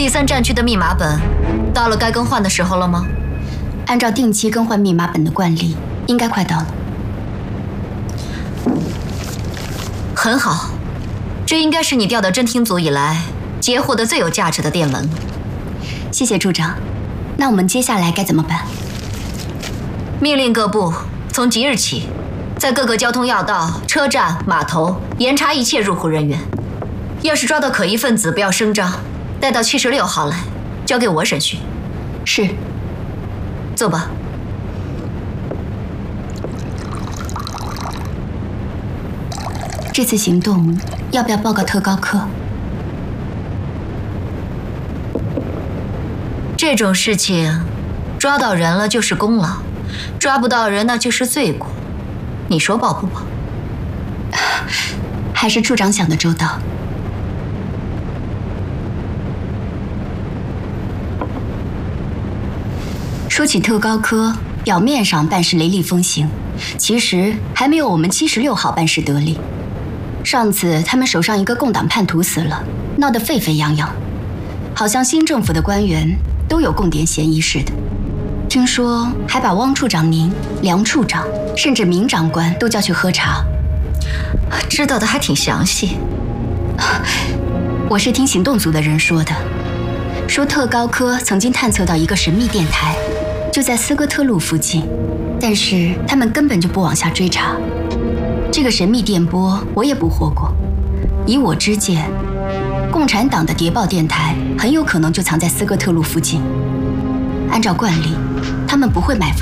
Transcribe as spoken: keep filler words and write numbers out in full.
第三战区的密码本，到了该更换的时候了吗？ 按照定期更换密码本的惯例，应该快到了。 很好，这应该是你调到侦听组以来截获的最有价值的电文。 谢谢处长。那我们接下来该怎么办？ 命令各部从即日起，在各个交通要道、车站、码头严查一切入户人员。要是抓到可疑分子，不要声张，带到七十六号来，交给我审讯。 是。 走吧。 这次行动要不要报告特高科？ 这种事情，抓到人了就是功劳，抓不到人那就是罪过。你说报不报？ 还是处长想的周到。说起特高科，表面上办事雷厉风行，其实还没有我们七十六号办事得力。上次他们手上一个共党叛徒死了，闹得沸沸扬扬，好像新政府的官员都有共谍嫌疑似的。听说还把汪处长您、梁处长，甚至明长官都叫去喝茶。 知道的还挺详细。 我是听行动组的人说的，说特高科曾经探测到一个神秘电台，就在斯科特路附近，但是他们根本就不往下追查。这个神秘电波我也捕获过，以我之见，共产党的谍报电台很有可能就藏在斯科特路附近。按照惯例，他们不会埋伏